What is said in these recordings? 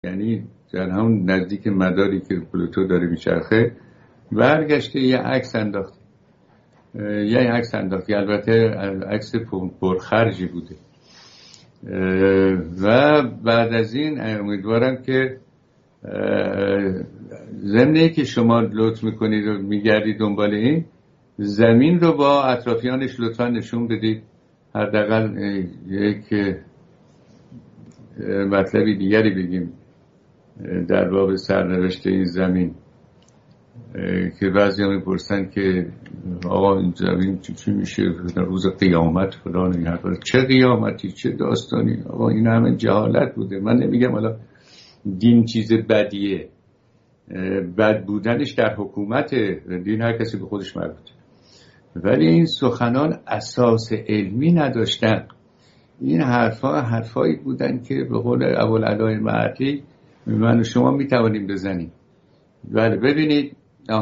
یعنی در همون نزدیک مداری که پلوتو داره میچرخه برگشته یه عکس انداخت، البته عکس پرخرجی بوده. و بعد از این امیدوارم که ضمن که شما لطف میکنید و میگردید دنبال این زمین رو با اطرافیانش لطفا نشون بدید. حداقل یک مطلبی دیگری بگیم در باب سرنوشت این زمین که بعضی هم میپرسن که آقا این زمین چی میشه روز قیامت فلان این حرفا. چه قیامتی، چه داستانی؟ آقا این همه جهالت بوده. من نمیگم حالا دین چیز بدیه، بد بودنش در حکومت دین هر کسی به خودش مربوطه، ولی این سخنان اساس علمی نداشتن. این حرفایی بودن که به قول ابوالعلا معطی من و شما میتوانیم بزنیم. بله ببینید،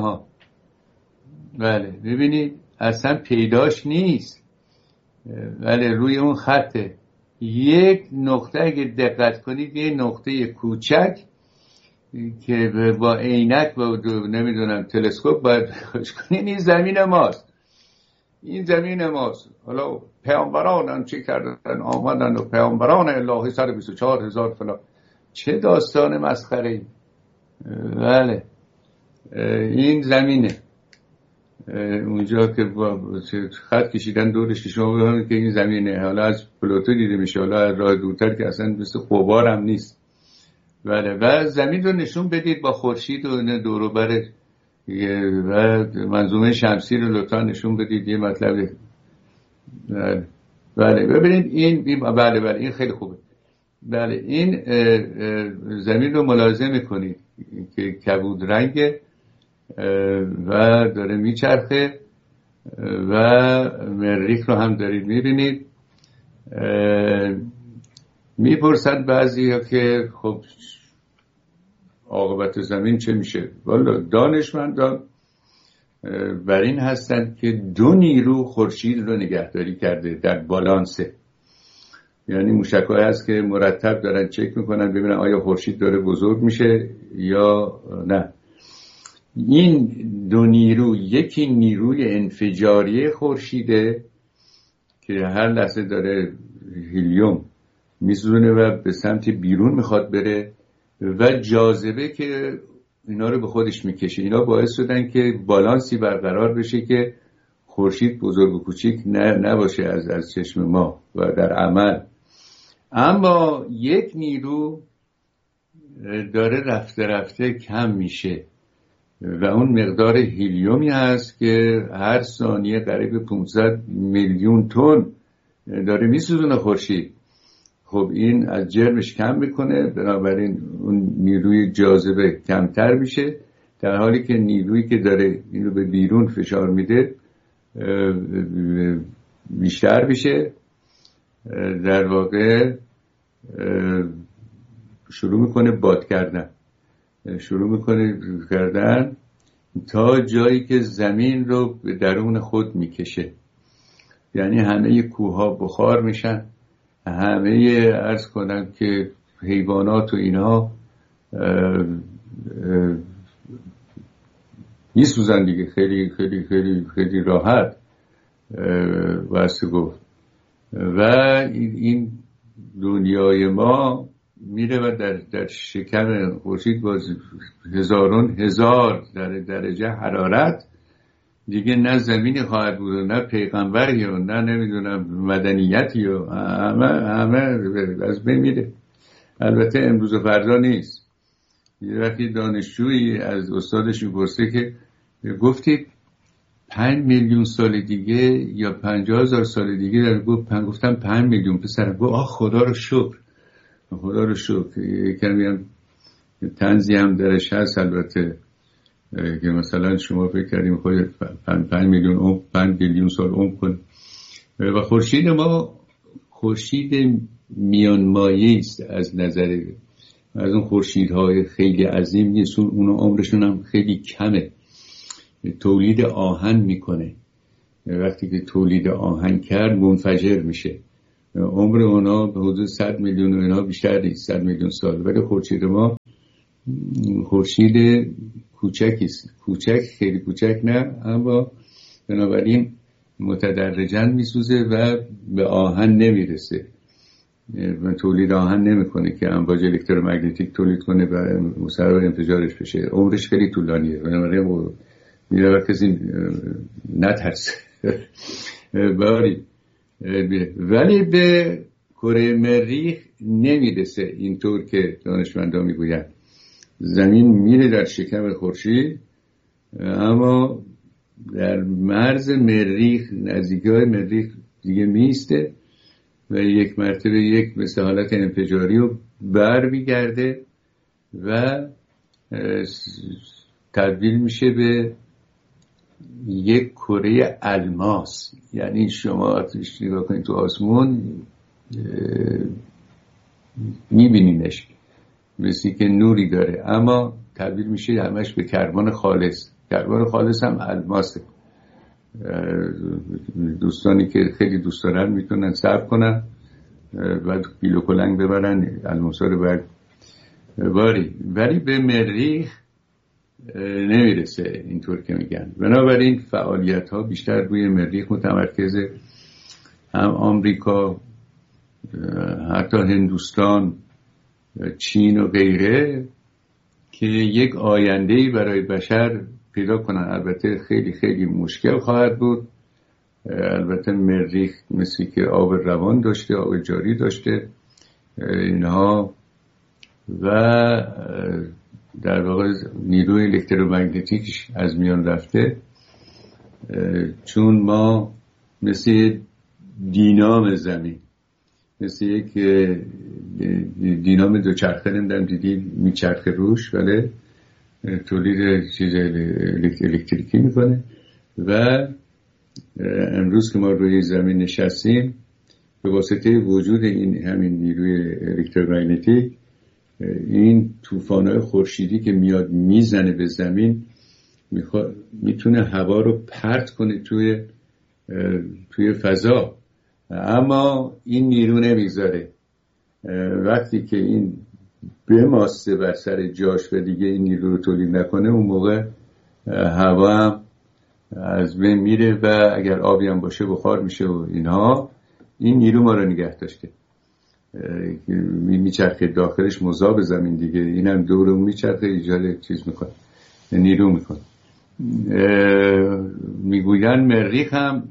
ببینید اصلا پیداش نیست، ولی روی اون خطه یک نقطه اگه دقت کنید، یه نقطه کوچک که با عینک و نمیدونم تلسکوپ باید خوش کنید، این زمین ماست. این زمین ماست. حالا پیامبران چی کردن؟ آمدن و پیامبران الهی 124,000 فلان. چه داستان مسخره ای. بله این زمینه اونجا که با خط کشیدن دورش که شما ببینید که این زمینه. حالا از پلوتو دیده میشه، حالا از راه دورتر که اصلا مثل غبار هم نیست. بله و زمین رو نشون بدید با خورشید و دور و بر و منظومه شمسی رو لطفا نشون بدید. یه مطلب بله ببینید این بله این خیلی خوبه. بله این زمین رو ملاحظه میکنید که کبود رنگه و داره میچرخه و مریخ رو هم دارید میبینید. میپرسند بعضی ها که خب عاقبت زمین چه میشه؟ والا دانشمندان بر این هستند که دو نیرو خورشید رو نگهداری کرده در بالانسه. یعنی موشک‌هایی هست که مرتب دارن چک میکنن ببینن آیا خورشید داره بزرگ میشه یا نه. این دو نیرو، یکی نیروی انفجاری خورشیده که هر لحظه داره هلیوم میسوزونه و به سمت بیرون میخواد بره، و جاذبه که اینا رو به خودش میکشه. اینا باعث شدن که بالانسی برقرار بشه که خورشید بزرگ و کوچیک نباشه از چشم ما و در عمل. اما یک نیرو داره رفته رفته کم میشه و اون مقدار هلیومی هست که هر ثانیه قریب 500 میلیون تن داره میسوزونه خورشید. خب این از جرمش کم میکنه، بنابراین اون نیروی جاذبه کمتر میشه، در حالی که نیرویی که داره اینو به بیرون فشار میده بیشتر میشه. در واقع شروع میکنه باد کردن، تا جایی که زمین رو به درون خود میکشه. یعنی همه کوه‌ها بخار میشن، همه عرض کنم که حیوانات و اینها میسوزن دیگه، خیلی خیلی خیلی خیلی راحت واسه گفت. و این دنیای ما میره و در شکم خورشید باز هزاران هزار درجه حرارت دیگه، نه زمینی خواهد بود و نه پیغمبری و نه نمیدونم مدنیتی و همه از بین میره. البته امروز و فردا نیست. یه وقتی دانشجویی از استادش میپرسه که گفتید 5 میلیون سال دیگه یا 50,000 سال دیگه در گفتم 5 میلیون پسرم. گفت خدا رو شکر. کمی هم طنزی هم درش هست البته، که مثلا شما فکر کردیم خود 5 میلیون 5 بیلیون سال عمر کنه. و خورشید ما خورشید میانمایه است از نظر از اون خورشیدهای خیلی عظیم نیست. اون عمرشون هم خیلی کمه. تولید آهن میکنه، وقتی که تولید آهن کرد منفجر میشه. عمر اونا به حدود 100 میلیون و اینا بیشتر نیست، 100 میلیون سال. ولی خورشید ما خورشید کوچکی است، کوچک، خیلی کوچک نه، اما بنابراین متدرجاً میسوزه و به آهن نمیرسه و تولید آهن نمیکنه که امواج الکترومگنتیک تولید کنه و مسبب انفجارش بشه. عمرش خیلی طولانیه، بنابراین میره کسی نترسه. ولی به کره مریخ نمیرسه اینطور که دانشمندان میگویند. زمین میره در شکم خورشید، اما در مرز مریخ، نزدیکای مریخ دیگه میسته و یک مرتبه یک مثل حالت انفجاری رو بر میگرده و تبدیل میشه به یک کره الماس. یعنی شما آتش نگاه کنید تو آسمون میبینینش مثل که نوری داره، اما تبدیل میشه همش به کربن خالص. کربن خالص هم الماسه. دوستانی که خیلی دوست دارن میتونن صبر کنن و کیلو کلنگ ببرن الماسا رو ولی به مریخ نمیرسه اینطور که میگن. بنابراین فعالیت ها بیشتر روی مریخ متمرکزه. هم آمریکا، حتی هندوستان، چین و غیره که یک آینده‌ای برای بشر پیدا کنن. البته خیلی خیلی مشکل خواهد بود. البته مریخ مثل که آب روان داشته، آب جاری داشته اینها، و در واقع نیروی الکترومگنتیکش از میان رفته، چون ما مثل دینام زمین، مثل یک دینام دوچرخه نمیدونم دیدی میچرخه روش، ولی تولید چیز الکتریکی میکنه. و امروز که ما روی زمین نشستیم به واسطه وجود این همین نیروی الکترومگنتیک، این طوفان‌های خورشیدی که میاد میزنه به زمین میتونه هوا رو پرت کنه توی فضا، اما این نیرو نمیذاره. وقتی که این بماسته بر سر جاش و دیگه این نیرو رو تولید نکنه، اون موقع هوا هم از بین میره و اگر آبی هم باشه بخار میشه و اینها. این نیرو ما رو نگه داشته، میچرخه داخلش مذاب زمین دیگه، این هم دور اون میچرخه، ایجاد چیز میکنه، نیرو میکنه. میگوین مریخ هم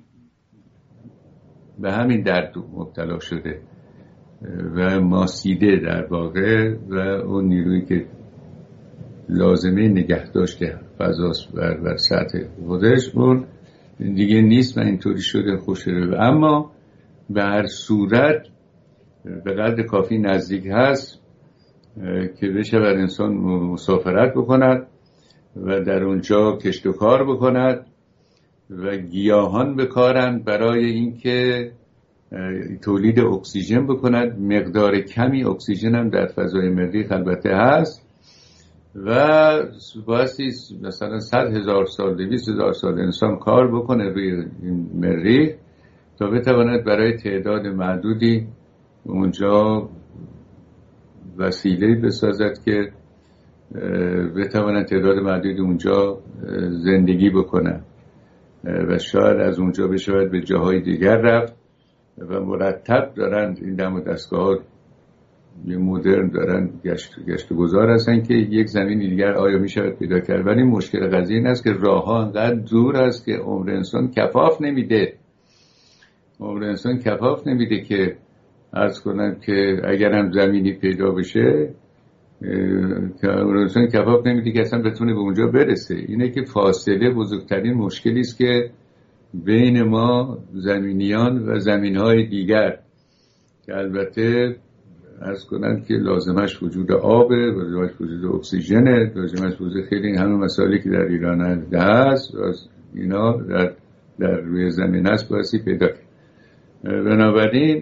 به همین درد مبتلا شده و ماسیده در واقع، و اون نیرویی که لازمه نگه داشته فضاست بر سطح خودش اون دیگه نیست و اینطوری شده خوشره. اما به هر صورت به قدر کافی نزدیک هست که بشه بر انسان مسافرت بکند و در اونجا کشت و کار بکند و گیاهان بکارند برای اینکه تولید اکسیژن بکند. مقدار کمی اکسیژن هم در فضای مریخ البته هست و بایستی مثلا 100,000 سال 200,000 سال انسان کار بکنه روی این مریخ تا بتواند برای تعداد معدودی اونجا وسیله‌ای بسازد که بتواند تعداد معدودی اونجا زندگی بکنه و شاید از اونجا بشود به جاهای دیگر رفت. و مرتب دارند این دم و دستگاه مدرن دارن گشت و گذار هستن که یک زمین دیگر آیا می شود پیدا کرد. ولی مشکل قضیه این است که راه ها انقدر دور است که عمر انسان کفاف نمیده. عمر انسان کفاف نمیده که عرض کنم که اگر هم زمینی پیدا بشه که عمر انسان کفاف نمیده که اصلا بتونه به اونجا برسه. اینه که فاصله بزرگترین مشکلی است که بین ما زمینیان و زمینهای دیگر، که البته عرض کنم که لازمش وجود آبه، لازمش وجود اکسیژنه، لازمش وجود خیلی همه مسائلی که در ایران هست اینا در روی زمین هست بایستی پیدا کرد. بنابراین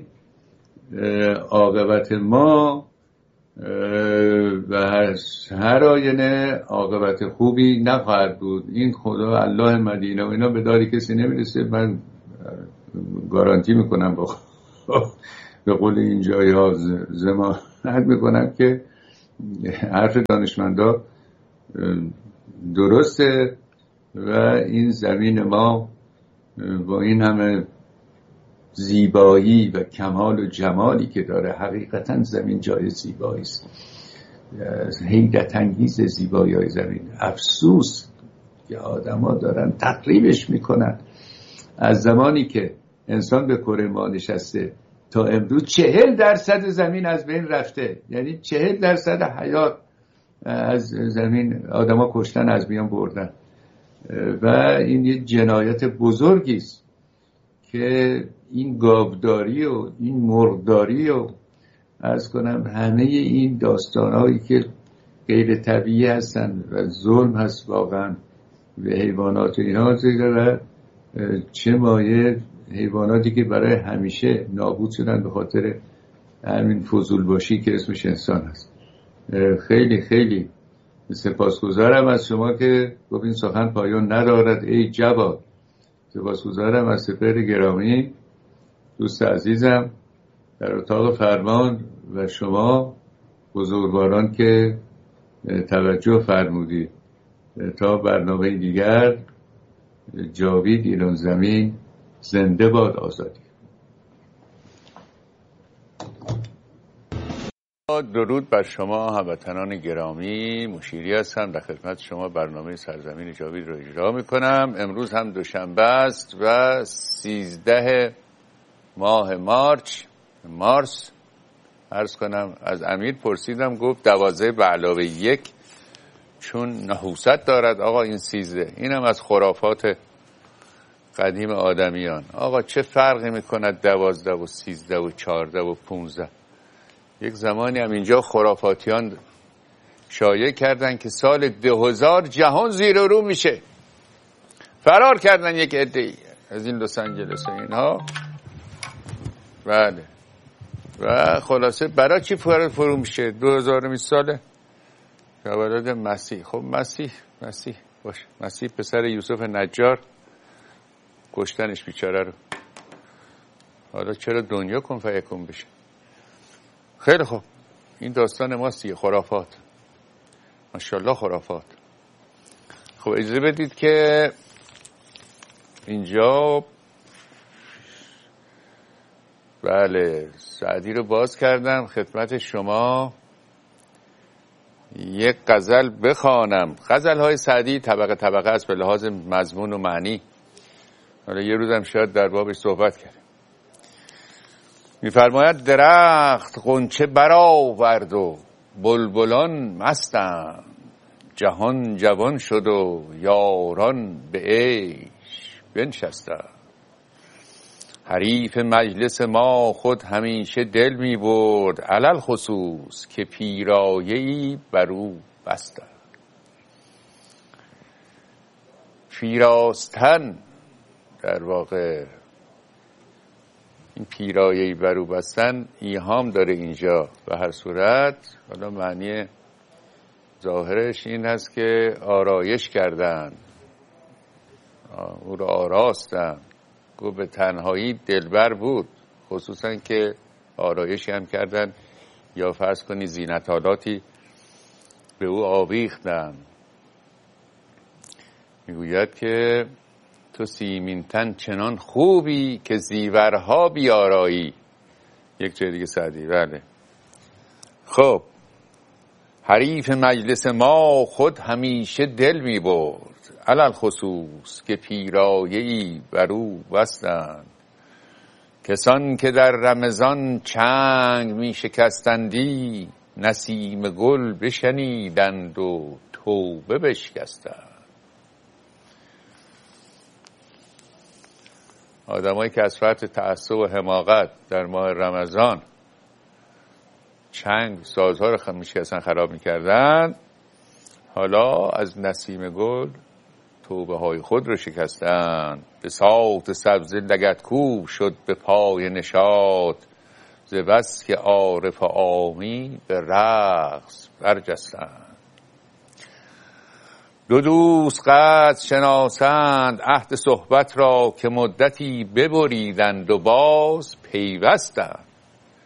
عاقبت ما و هر آینه عاقبت خوبی نخواهد بود. این خدا الله مدینه و اینا به داری کسی نمیرسه، من گارانتی میکنم با به قول اینجا یا ضمانت میکنم که حرف دانشمندا درسته و این زمین ما با این همه زیبایی و کمال و جمالی که داره، حقیقتا زمین جای زیبایی است، حیرت انگیز زیبایی های زمین. افسوس که آدما دارن تقریبش میکنن. از زمانی که انسان به کره ما نشسته تا امروز 40% زمین از بین رفته، یعنی 40% حیات از زمین آدما کشتن، از میان بردن و این یه جنایت بزرگی است که این گاوداری و این مرغداری و عرض کنم همه این داستانهایی که غیر طبیعی هستن و ظلم هست واقعا به حیوانات و اینا، و چه مایه حیواناتی که برای همیشه نابود شدن به خاطر همین فضول باشی که اسمش انسان هست. خیلی خیلی سپاسگزارم از شما که گفتین سخن پایان ندارد ای جواد. سپاسگزارم از سپهر گرامی، دوست عزیزم در اتاق فرمان و شما بزرگواران که توجه فرمودید. تا برنامه دیگر، جاوید ایران زمین، زنده باد آزادی. درود بر شما هموطنان گرامی، مشیری هستم، در خدمت شما برنامه سرزمین جاوید رو اجرا میکنم. امروز هم دوشنبه است و 13 ماه مارس عرض کنم. از امیر پرسیدم، گفت 12+1 چون نحوست دارد آقا این 13. اینم از خرافات قدیم آدمیان. آقا چه فرقی میکند 12 و 13 و 14 و 15؟ یک زمانی هم اینجا خرافاتیان شایع کردن که سال 2000 جهان زیر و رو میشه. فرار کردن یک عده‌ای از این لس آنجلس اینها. بله. و خلاصه برای چی فرو میشه؟ 2020 ساله تولد مسیح. خب مسیح باشه. مسیح پسر یوسف نجار، کشتنش بیچاره رو. حالا چرا دنیا کن فیکون بشه؟ خیلی خوب، این داستان ماست، خرافات، ماشاءالله خرافات. خب اجازه بدید که اینجا بله سعدی رو باز کردم خدمت شما، یک غزل بخوانم. غزل‌های سعدی طبقه است به لحاظ مضمون و معنی. حالا یه روزم شاید در بابش صحبت کردیم. می‌فرماید درخت غنچه برآورد و بلبلان مستند، جهان جوان شد و یاران به عیش بنشستند. حریف مجلس ما خود همیشه دل می‌برد، علل خصوص که پیرایه‌ای بر او بستند. پیراستن در واقع این پیرایه‌ای بر او بستن ایهام داره اینجا. به هر صورت حالا معنی ظاهرش این هست که آرایش کردن، او را آراستن. گفت به تنهایی دلبر بود، خصوصا که آرایشی هم کردن یا فرض کنی زینت‌آلاتی به او آویختن. میگوید که تو سیمین تن چنان خوبی که زیورها بیارایی. یک جای دیگه سعدی. بله. خب حریف مجلس ما خود همیشه دل می برد، علل خصوص که پیرایه‌ای بر او بستند. کسان که در رمضان چنگ می شکستندی، نسیم گل بشنیدند و توبه بشکستند. آدمایی که از فرط تعصب و حماقت در ماه رمضان چنگ سازها رو میشکستن، خراب میکردن، حالا از نسیم گل توبه های خود رو شکستن. به ساعت سبز لگدکوب شد به پای نشاط، ز بس که عارف عامی به رقص برجستند. دو دوست قدر شناسند عهد صحبت را، که مدتی ببریدند و باز پیوستند.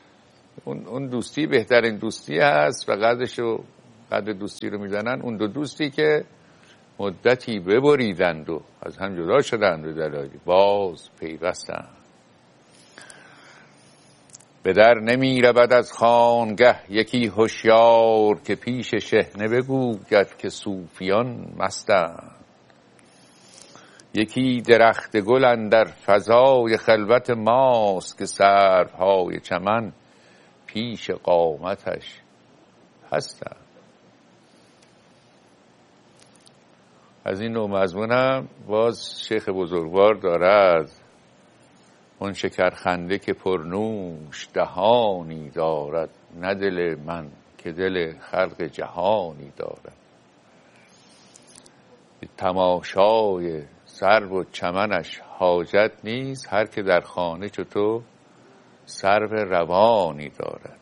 اون دوستی بهترین دوستی هست و قدر دوستی رو میدانن اون دو دوستی که مدتی ببریدند و از هم جدا شدند و دلایلی باز پیوستند. به در نمی رود از خانگه یکی هوشیار که پیش شحنه بگوید که صوفیان مستند. یکی درخت گل اندر فضای خلوت ماست که سروهای چمن پیش قامتش هستند. از این نوع مضمونم باز شیخ بزرگوار دارد: اون شکرخنده که پرنوش دهانی دارد، نه دل من که دل خلق جهانی دارد. تماشای سرو و چمنش حاجت نیست، هر که در خانه چو تو سرو روانی دارد.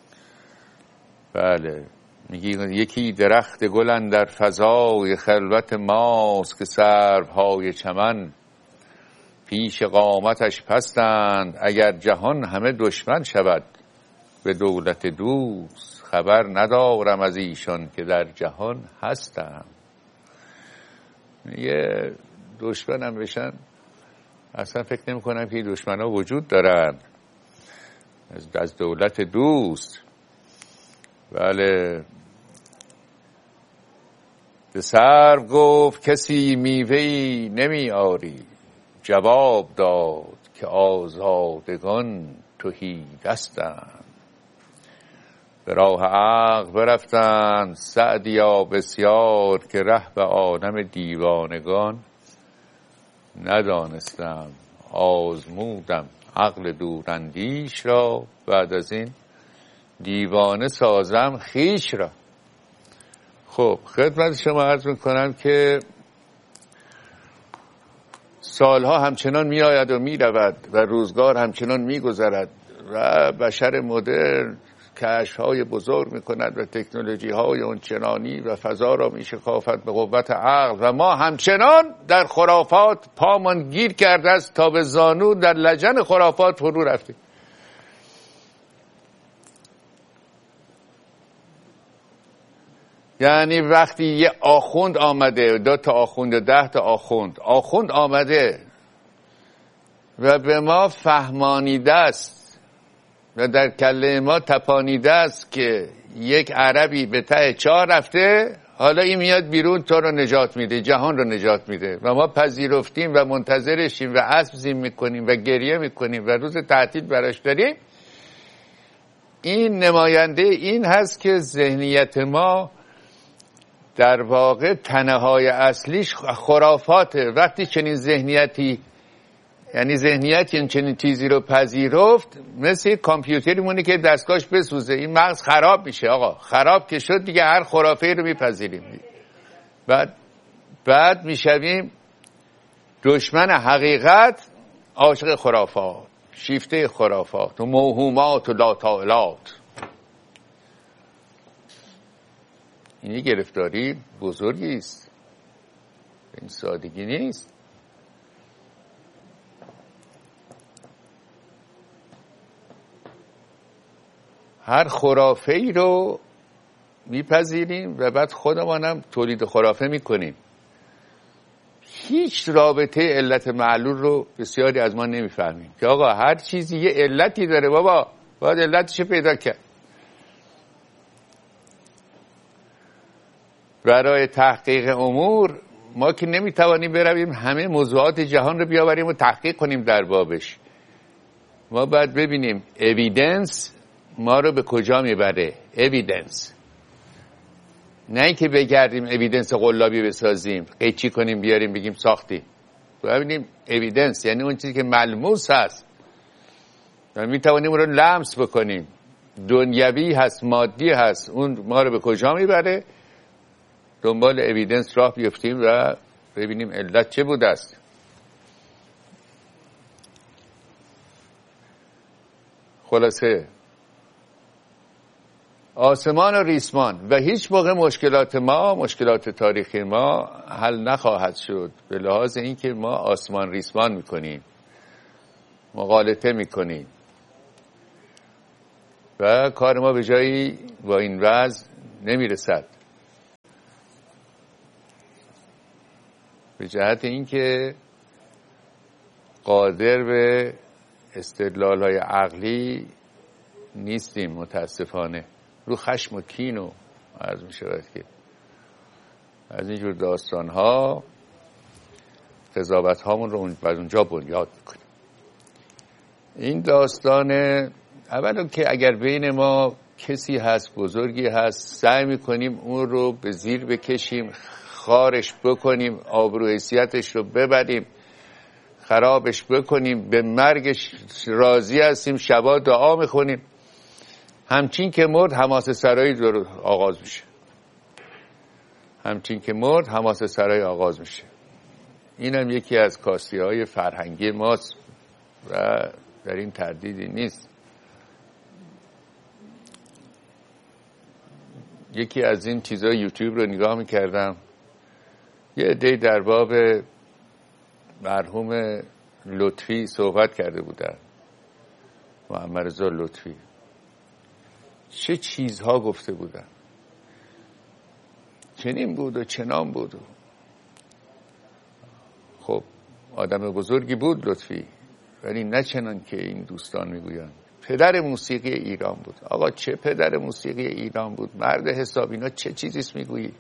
بله، میگی یکی درخت گل اندر فضای خلوت ماست که سروهای چمن پیش قامتش پستند. اگر جهان همه دشمن شود به دولت دوست، خبر ندارم از ایشان که در جهان هستند. یه دشمن هم بشن اصلا فکر نمی کنم که دشمن ها وجود دارن از دولت دوست. بله، به سرو گفت کسی میوه‌ای نمی آری، جواب داد که آزادگان تهیدستند. به راه عقل برفتند سعدیا بسیار، که ره به عالم دیوانگان ندانستم. آزمودم عقل دوراندیش را، بعد از این دیوانه سازم خیش را. خب خدمت شما عرض میکنم که سالها همچنان می آید و می رود و روزگار همچنان می گذرد و بشر مدرن کشف‌های بزرگ می کند و تکنولوژی های اونچنانی و فضا را می شکافد به قوت عقل و ما همچنان در خرافات پامان گیر کرده است تا به زانو در لجن خرافات فرو رفتیم. یعنی وقتی یه آخوند آمده، 2 تا آخوند و 10 تا آخوند آمده و به ما فهمانیده است و در کله ما تپانیده است که یک عربی به ته چاه رفته، حالا این میاد بیرون تو رو نجات میده، جهان رو نجات میده و ما پذیرفتیم و منتظرشیم و اسب زین میکنیم و گریه میکنیم و روز تعطیل براش داریم. این نماینده این هست که ذهنیت ما در واقع تنه‌های اصلیش خرافاته. وقتی چنین ذهنیتی، یعنی ذهنیتی چنین چیزی رو پذیرفت، مثل کامپیوتری مونه که دستگاهش بسوزه، این مغز خراب میشه. آقا خراب که شد دیگه هر خرافه‌ای رو میپذیریم. بعد میشویم دشمن حقیقت، عاشق خرافات، شیفته خرافات و موهومات و لاتائلات. این گرفتاری بزرگی است، این سادگی نیست. هر خرافه ای رو میپذیریم و بعد خودمانم تولید خرافه میکنیم. هیچ رابطه علت معلول رو بسیاری از ما نمیفهمیم که آقا هر چیزی یه علتی داره، بابا باید علتش پیدا کرد. برای تحقیق امور ما که نمیتوانیم برویم همه موضوعات جهان رو بیاوریم و تحقیق کنیم در بابش. ما باید ببینیم اویدنس ما رو به کجا میبره. اویدنس، نه اینکه بگردیم اویدنس قلابی بسازیم، قیچی کنیم بیاریم بگیم ساختیم. ببینیم اویدنس یعنی اون چیزی که ملموس هست و میتوانیم اون رو لمس بکنیم، دنیوی هست، مادی هست، اون ما رو به کجا میبره. دنبال اویدنس راه بیفتیم و ببینیم علت چه بوده است. خلاصه آسمان و ریسمان و هیچ موقع مشکلات تاریخی ما حل نخواهد شد به لحاظ اینکه ما آسمان ریسمان میکنیم، مغالطه میکنیم. و کار ما به جایی با این وضع نمیرسد. به جهت اینکه قادر به استدلال‌های عقلی نیستیم متاسفانه. رو خشم و کین و عرض می شود که از اینجور داستان‌ها قضاوت‌هامون رو از اونجا بنیاد می‌کنیم. این داستان اولا که اگر بین ما کسی هست بزرگی هست سعی می‌کنیم اون رو به زیر بکشیم، خارش بکنیم، آبرو حیثیتش رو ببریم، خرابش بکنیم، به مرگش راضی هستیم، شبا دعا می‌خونیم. همچین که مرد حماسه سرایی آغاز میشه. همچین که مرد حماسه سرایی آغاز میشه. اینم یکی از کاستی‌های فرهنگی ماست و در این تردیدی نیست. یکی از این چیزای یوتیوب رو نگاه میکردم، یه عده‌ای در باب مرحوم لطفی صحبت کرده بودن، محمد رضا لطفی. چه چیزها گفته بودن، چنین بود و چنان بود. خب آدم بزرگی بود لطفی، ولی نه چنان که این دوستان میگویند. پدر موسیقی ایران بود. آقا چه پدر موسیقی ایران بود، مرد حساب. اینا چه چیزیست میگویی؟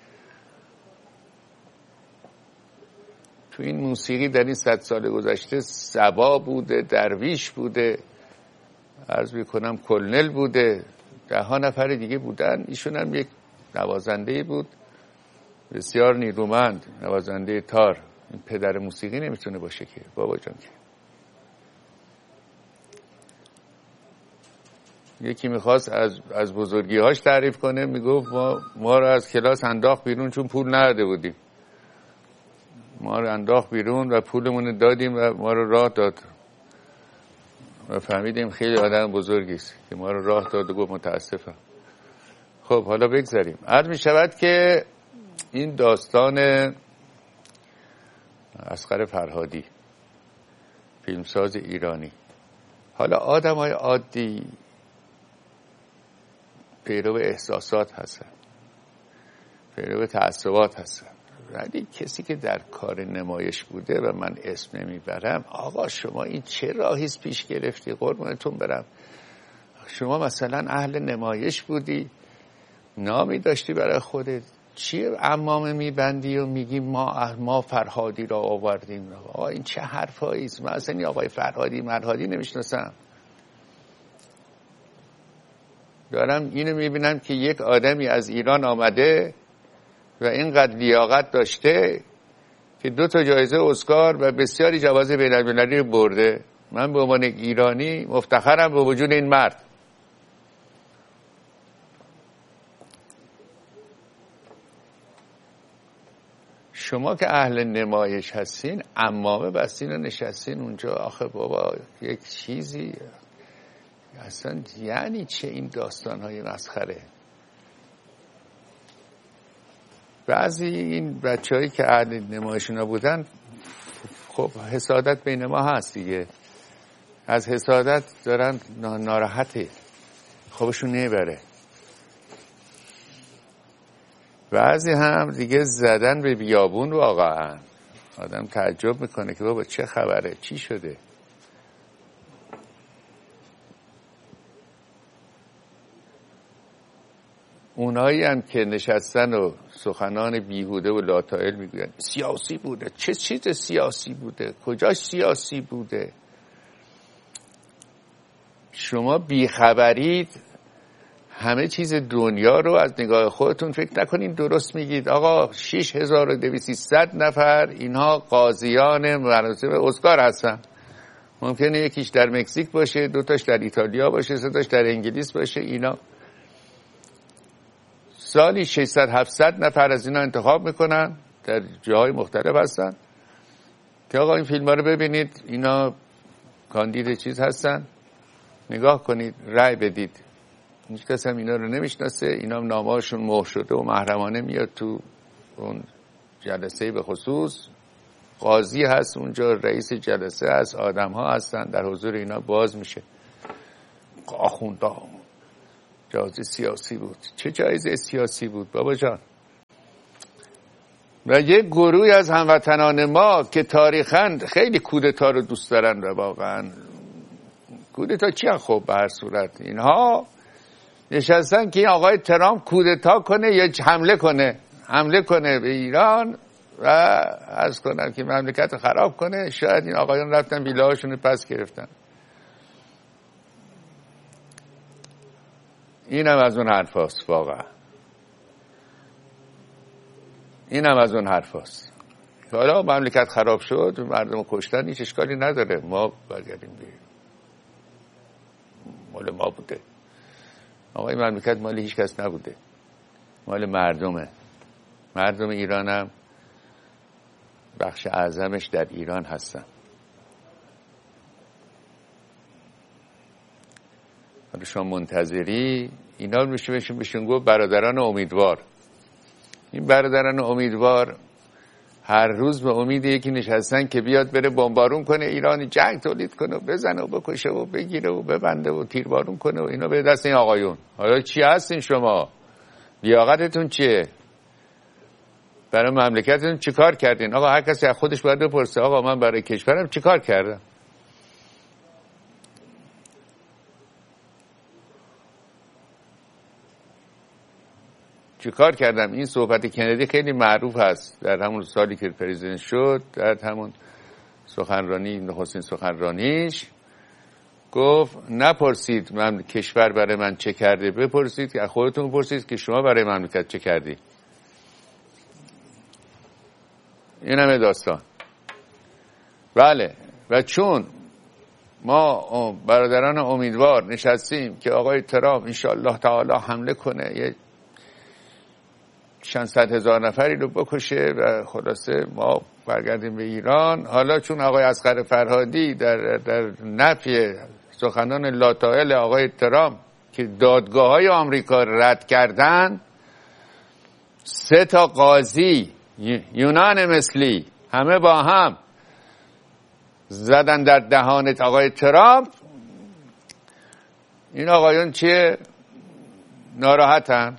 تو این موسیقی در این 100 سال گذشته صبا بوده، درویش بوده، عرض میکنم کلنل بوده، 10 نفر دیگه بودن. ایشون هم یک نوازنده بود بسیار نیرومند، نوازنده تار. این پدر موسیقی نمیتونه باشه که بابا جان. که یکی میخواست از بزرگی‌هاش تعریف کنه، میگفت ما رو از کلاس انداخت بیرون چون پول نداده بودیم. ما رو انداخت بیرون و پولمون دادیم و ما رو راه داد و فهمیدیم خیلی آدم بزرگی است که ما رو راه داد و گفت متاسفم. خب حالا بگذاریم. عرض می شود که این داستان اصغر فرهادی، فیلمساز ایرانی، حالا آدم‌های عادی پیرو احساسات هستن، پیرو تعصبات هستن، ولی کسی که در کار نمایش بوده و من اسم نمیبرم، آقا شما این چه راهیست پیش گرفتی؟ قربونتون برم. شما مثلا اهل نمایش بودی، نامی داشتی برای خودت، چی عمامه میبندی و میگی ما فرهادی را آوردیم؟ آقا این چه حرفاییست؟ من اصلا این آقای فرهادی نمیشناسم. دارم اینو میبینم که یک آدمی از ایران آمده و اینقدر لیاقت داشته که 2 جایزه اسکار و بسیاری جوایز بین‌المللی برده. من به عنوان ایرانی مفتخرم به وجود این مرد. شما که اهل نمایش هستین، عمامه بستین و نشستین اونجا. آخه بابا یک چیزی اصلا یعنی چه این داستان‌های مسخره؟ بعضی این بچه‌هایی که اهل نمایشینا بودن، خب حسادت بین ما هست دیگه، از حسادت دارن ناراحته، خوابشون نمیبره. بعضی هم دیگه زدن به بیابون. واقعا آدم تعجب میکنه که بابا چه خبره، چی شده؟ اونایی هم که نشستن و سخنان بیهوده و لاتائل میگوین سیاسی بوده. چه چیز سیاسی بوده؟ کجاش سیاسی بوده؟ شما بیخبرید، همه چیز دنیا رو از نگاه خودتون فکر نکنین درست میگید. آقا 6200 نفر اینها قاضیان مراسم اسکار هستن. ممکنه یکیش در مکزیک باشه، 2 در ایتالیا باشه، 3 در انگلیس باشه. اینا سالی 600-700 نفر از اینا انتخاب میکنن، در جاهای مختلف هستن که آقا این فیلم ها رو ببینید، اینا کاندید چیز هستن، نگاه کنید، رأی بدید. هیچ کس هم اینا رو نمیشناسه. اینا هم نامه‌هاشون مهر شده و محرمانه میاد تو اون جلسه. به خصوص قاضی هست اونجا، رئیس جلسه هست، آدم ها هستن، در حضور اینا باز میشه. آخوندا جایزه سیاسی بود. چه جایزه سیاسی بود بابا جان؟ و یک گروهی از هموطنان ما که تاریخاً خیلی کودتا رو دوست دارن و واقعاً کودتا چی خب به هر صورت اینها نشستن که این آقای ترامپ کودتا کنه یا حمله کنه به ایران و عرض کنم که مملکت رو خراب کنه. شاید این آقایان رفتن ویلاهاشون رو پس گرفتن. اینم از اون حرف هست واقعا. اینم از اون حرف هست. حالا مملکت خراب شد مردم کشتن هیچ اشکالی نداره. ما برگردیم بگیم مال ما بوده. آقای مملکت مال هیچ کس نبوده. مال مردمه. مردم ایران هم بخش اعظمش در ایران هستن. حالا شما منتظری اینا میشه بهشون گفت برادران امیدوار. این برادران امیدوار هر روز به امید یکی نشستن که بیاد بره بمبارون کنه ایران، جنگ تولید کنه و بزنه و بکشه و بگیره و ببنده و تیربارون کنه و اینا به دست این آقایون. حالا چی هستین شما؟ لیاقتتون چیه؟ برای مملکتتون چیکار کردین؟ آقا هر کسی از خودش باید بپرسه آقا من برای کشورم چیکار کردم؟ چیکار کردم؟ این صحبت کندی خیلی معروف هست. در همون سالی که پرزیدنت شد، در همون سخنرانی نخستین سخنرانیش گفت نپرسید من کشور برای من چه کرده، بپرسید که خودتون بپرسید که شما برای مملکت چه کردی. این همه داستان. بله. و چون ما برادران امیدوار نشستیم که آقای ترامپ انشاءالله تعالی حمله کنه یه چند صد هزار نفری رو بکشه و خلاصه ما برگردیم به ایران. حالا چون آقای اصغر فرهادی در نفی سخنان لاطائل آقای ترامپ که دادگاه‌های آمریکا رد کردن، 3 تا قاضی یونانیمسلی همه با هم زدن در دهان آقای ترامپ. این آقایون چیه؟ ناراحتن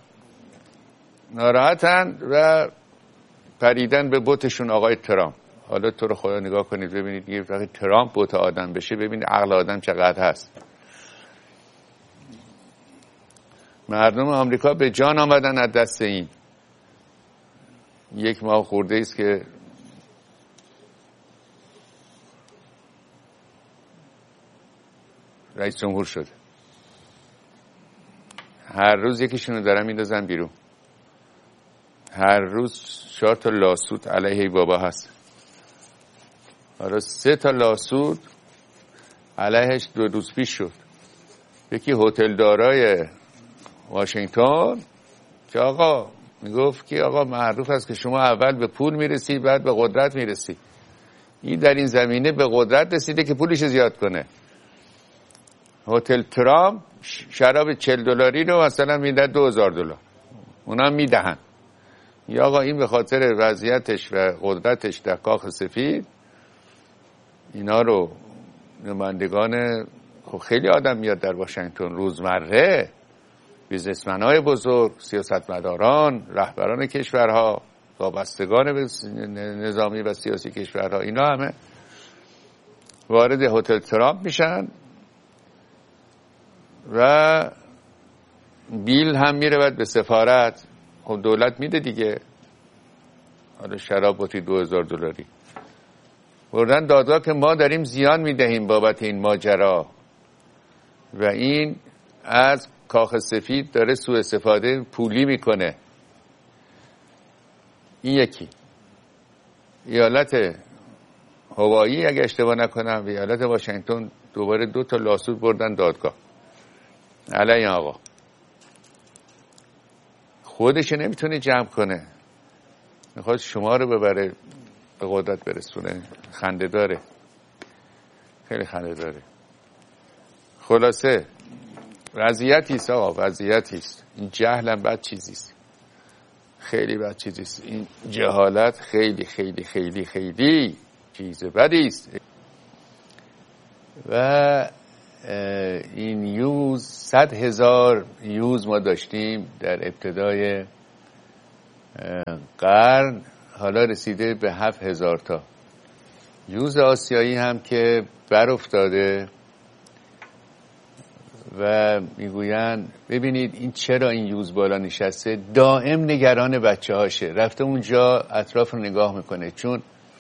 و پریدن به بتشون آقای ترامپ. حالا تو رو خدا نگاه کنید ببینید یه وقتی ترامپ بت آدم بشه ببینید عقل آدم چقدر هست. مردم آمریکا به جان آمدن از دست این. 1 ماه خورده است که رئیس جمهور شده. هر روز یکیشونو دارن میندازن بیرون. هر روز 4 تا لاسود علیه بابا هست. حالا 3 تا لاسود علیهش 2 روز پیش شد. یکی هتل دارای واشنگتن که آقا میگفت که آقا معروف است که شما اول به پول میرسی بعد به قدرت میرسی. این در این زمینه به قدرت رسیده که پولش زیاد کنه. هتل ترامپ شراب $40 رو مثلا میده $2000. اونا میدهن. یا آقا این به خاطر وضعیتش و قدرتش در کاخ سفید اینا رو نمایندگان خب خیلی آدم میاد در واشنگتن روزمره، بیزنسمن‌های بزرگ، سیاستمداران، رهبران کشورها، وابستگان به نظامی و سیاسی کشورها، اینا همه وارد هتل ترامپ میشن و بیل هم میره بعد به سفارت. خب دولت میده دیگه. حالا شراب بطری $2000 بردن دادگاه که ما داریم زیان میدهیم بابت این ماجرا و این از کاخ سفید داره سوء استفاده پولی میکنه. این یکی. ایالت هوایی اگه اشتباه نکنم و ایالت واشنگتن دوباره 2 تا لاسود بردن دادگاه علیه آقا. خودش نمیتونه جمع کنه، میخواد شما رو ببره به قدرت برسونه. خنده داره، خیلی خنده داره. خلاصه وضعیتیست آقا، وضعیتیست. این جهل هم بد چیزیست، خیلی بد چیزیست. این جهالت خیلی خیلی خیلی خیلی چیز بدیست. و این یوز 100,000 یوز ما داشتیم در ابتدای قرن، حالا رسیده به 7,000 تا. یوز آسیایی هم که بر افتاده و میگوین ببینید این چرا این یوز بالا نشسته، دائم نگران بچه هاشه، رفته اونجا اطراف رو نگاه میکنه، چون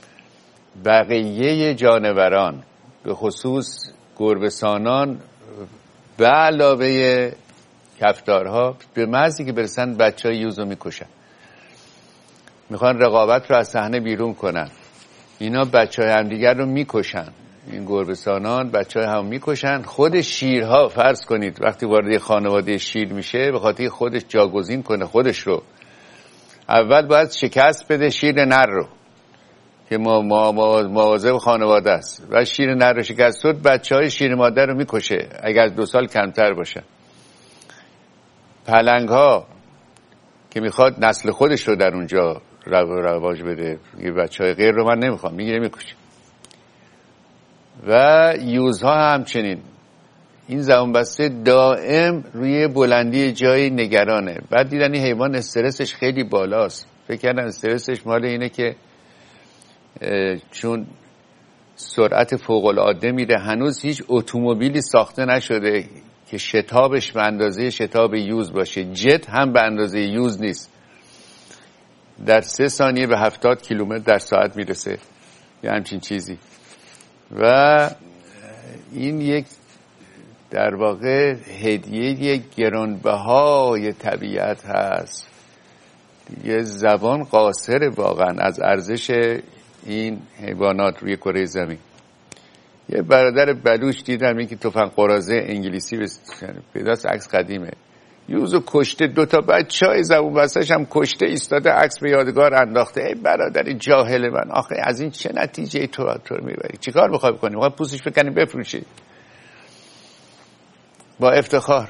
بقیه جانوران به خصوص گربه‌سانان به علاوه کفتارها به محضی که برسن بچه های یوز رو میکشن، میخوان رقابت رو از صحنه بیرون کنن. اینا بچه های همدیگر رو میکشن، این گربه‌سانان بچه های هم میکشن. خود شیرها فرض کنید وقتی وارد خانواده شیر میشه، به خاطر خودش جاگزین کنه خودش رو، اول باید شکست بده شیر نر رو که مواظب خانواده است، و شیر نر رو شکست داد، بچه های شیر مادر رو میکشه اگر از 2 سال کمتر باشه. پلنگ ها که میخواد نسل خودش رو در اونجا رواج بده، یه بچه های غیر رو من نمیخوام، میگیره میکشه. و یوزها همچنین، این زبان بسته دائم روی بلندی جای نگرانه. بعد دیدن این حیوان استرسش خیلی بالاست، فکر کردن استرسش مال اینه که چون سرعت فوق العاده میره، هنوز هیچ اتومبیلی ساخته نشده که شتابش به اندازه شتاب یوز باشه، جت هم به اندازه یوز نیست، در 3 ثانیه به 70 کیلومتر در ساعت میرسه یا همچین چیزی. و این یک در واقع هدیه گرانبهای طبیعت هست. یه زبان قاصر واقعا از ارزش این حیوانات روی کره زمین. یه برادر بلوچ دیدم، این که تفنگ قراضه انگلیسی پیداست، عکس قدیمه، یوزو کشته، 2 تا بچهای زبون بستش هم کشته، ایستاده عکس به یادگار انداخته. ای برادر جاهل من، آخه از این چه نتیجه تو میبری؟ چیکار میخوای بکنی؟ میخوای پوستش بکنی بفروشی؟ با افتخار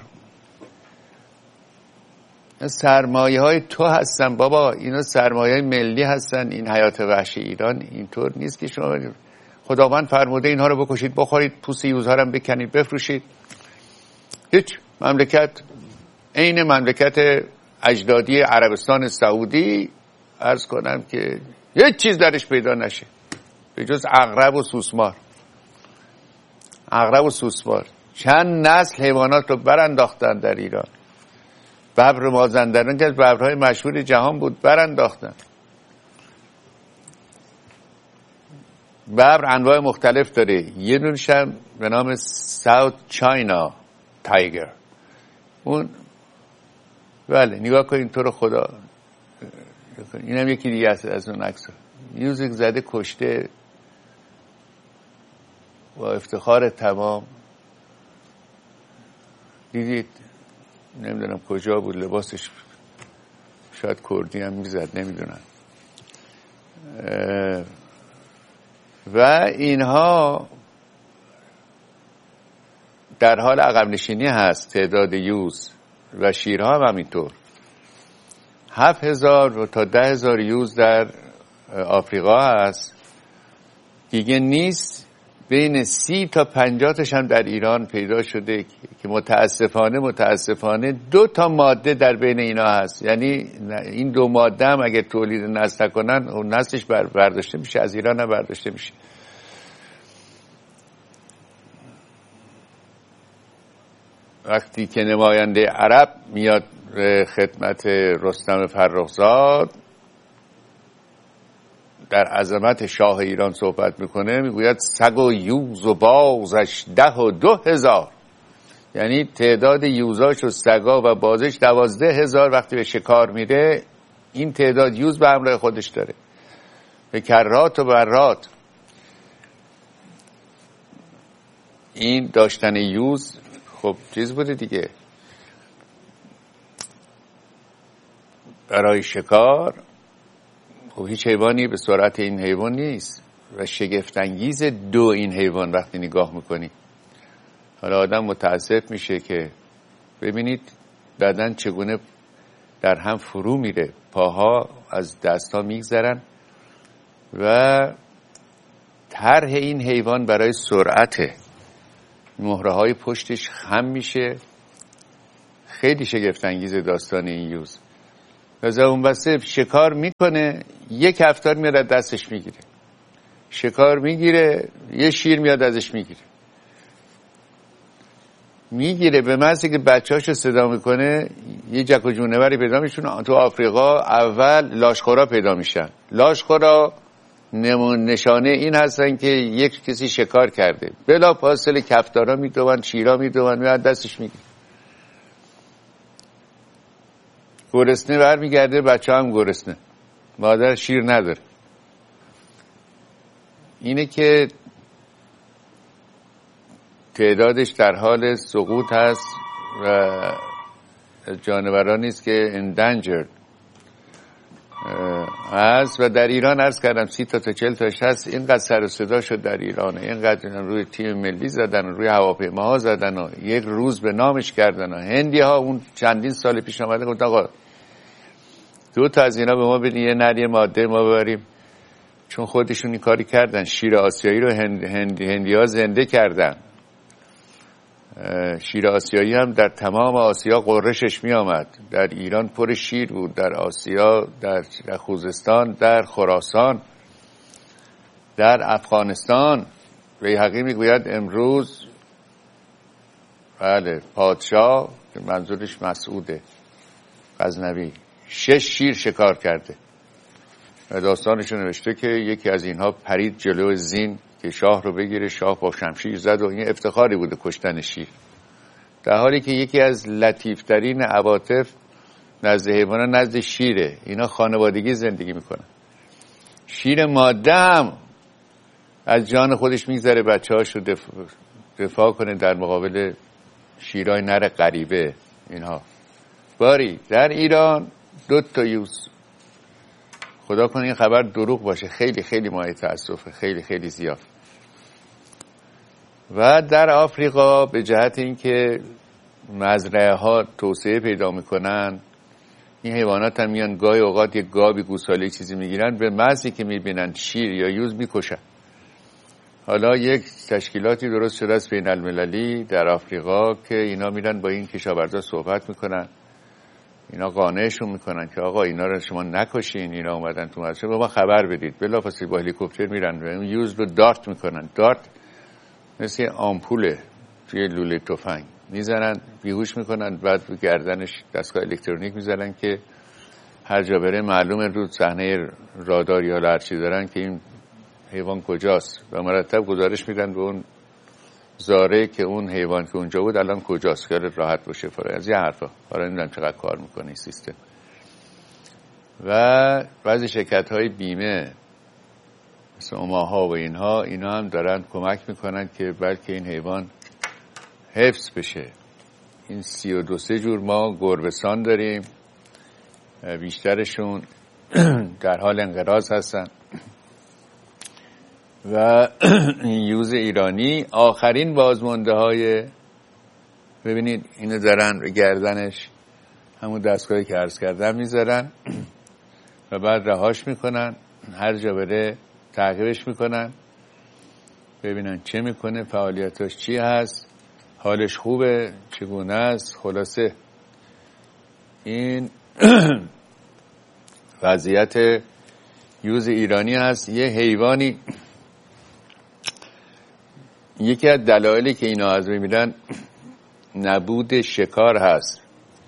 سرمایه های تو هستن بابا، اینا سرمایه های ملی هستن. این حیات وحشی ایران اینطور نیست که شما خداوند فرموده اینها رو بکشید بخورید، پوست یوزها رو بکنید بفروشید. هیچ مملکت عین مملکت اجدادی عربستان سعودی عرض کنم که هیچ چیز درش پیدا نشه به جز عقرب و سوسمار. عقرب و سوسمار چند نسل حیوانات رو برانداختن در ایران. ببر مازندران که از ببرهای مشهور جهان بود، برانداختن. ببر انواع مختلف داره، یه دونش هم به نام ساوت چاینا تایگر. اون بله نگاه کنین تو رو خدا، این هم یکی دیگه از اون عکس. میوزیک زده کشته با افتخار تمام. دیدید نمیدونم کجا بود، لباسش شاید کردی هم میزد نمیدونم. و اینها در حال عقب نشینی هست. تعداد یوز و شیرها هم همینطور. 7,000 تا 10,000 یوز در آفریقا هست دیگه نیست. بین 30 تا 50 تاشم در ایران پیدا شده که متاسفانه 2 تا ماده در بین اینا هست. یعنی این 2 ماده هم اگه تولید نسل نکنن اون نسلش برداشته میشه، از ایران هم برداشته میشه. وقتی که نماینده عرب میاد خدمت رستم فرخزاد در عظمت شاه ایران صحبت میکنه، میگوید سگ و یوز و بازش 12,000. یعنی تعداد یوزاش و سگا و بازش 12,000. وقتی به شکار میره این تعداد یوز به همراه خودش داره، به کرات و برات. این داشتن یوز خب چیز بوده دیگه برای شکار. خب هیچ حیوانی به سرعت این حیوان نیست و شگفت‌انگیز این حیوان وقتی نگاه میکنی. حالا آدم متاسف میشه که ببینید بدن چگونه در هم فرو میره، پاها از دستها میگذرن و طرح این حیوان برای سرعته. مهره های پشتش خم میشه. خیلی شگفت انگیز داستان این یوز. و اون بسته شکار میکنه، یک هفتار میاد از دستش میگیره، شکار میگیره، یه شیر میاد ازش میگیره به محضی که بچه‌هاشو صدا میکنه یه جک و جونوری پیدا میشونه. تو آفریقا اول لاشخورا پیدا میشن. لاشخورا نشانه این هستن که یک کسی شکار کرده. بلا فاصله کفتارا میدوون، شیرا میدوون، میاد دستش میگیره. گرسنه برمیگرده، بچه هم گرسنه، مادر شیر نداره. اینه که تعدادش در حال سقوط هست و جانورانی است که endangered هست. و در ایران عرض کردم 30 تا 40 تاش هست. اینقدر سر و صدا شد در ایران، اینقدر روی تیم ملی زدن، روی هواپیماها زدن و یک روز به نامش کردن. هندی ها اون چندین سال پیش آمده گفتن آقا 2 تا از اینا به ما بدین، یه نری ماده ما ببریم، چون خودشون این کاری کردن. شیر آسیایی رو هندی ها زنده کردن. شیر آسیایی هم در تمام آسیا قرشش می آمد. در ایران پر شیر بود، در آسیا، در خوزستان، در خراسان، در افغانستان. بیهقی میگوید امروز بله پادشاه، منظورش مسعود غزنوی، 6 شیر شکار کرده. و داستانش نوشته که یکی از اینها پرید جلو زین که شاه رو بگیره، شاه با شمشیر زد و این افتخاری بوده کشتن شیر، در حالی که یکی از لطیفترین عواطف نزد حیوانات نزد شیره. اینا خانوادگی زندگی میکنن. شیر ماده هم از جان خودش میگذره بچه‌هاش رو دفاع کنه در مقابل شیرای نر غریبه. اینها باری در ایران 2 تا یوز. خدا کنه این خبر دروغ باشه، خیلی خیلی مایه تأسفه، خیلی خیلی زیاد. و در آفریقا به جهت اینکه مزرعه ها توسعه پیدا میکنن، این حیوانات هم میان گاهی اوقات یک گاوی گوساله چیزی میگیرن، به محضی که میبینن شیر یا یوز میکشن. حالا یک تشکیلاتی درست شده است بین المللی در آفریقا که اینا میرن با این کشاورزا صحبت میکنن، اینا قانعشون میکنن که آقا اینا رو شما نکشین، اینا اومدن تو مزرعه، به ما خبر بدید. بلافاصله با هلیکوپتر میرن و این یوز رو دارت میکنن. دارت مثل آمپوله توی لوله تفنگ میزنن، بیهوش میکنن، بعد به گردنش دستگاه الکترونیک میزنن که هر جا بره معلومه رو صحنه رادار یا هر چی دارن که این حیوان کجاست و مرتب گزارش میدن به اون زاره که اون حیوان که اونجا بود الان کجاست، که راحت باشه فرای از یه حرفا. حالا نمیدونم چقدر کار میکنه این سیستم. و بعضی شرکت‌های بیمه مثل اوماها و اینا هم دارن کمک میکنن که بلکه این حیوان حفظ بشه. این 32 جور ما گربه‌سان داریم، بیشترشون در حال انقراض هستن. و یوز ایرانی آخرین بازمانده های، ببینید اینو دارن رو گردنش همون دستگاهی که عرض کردم میذارن و بعد رهاش میکنن، هر جا بره تعقیبش میکنن، ببینن چه میکنه، فعالیتاش چی هست، حالش خوبه، چگونه است. خلاصه این وضعیت یوز ایرانی هست. یه حیوانی، یکی از دلایلی که اینا از بین میرن نبود شکار هست.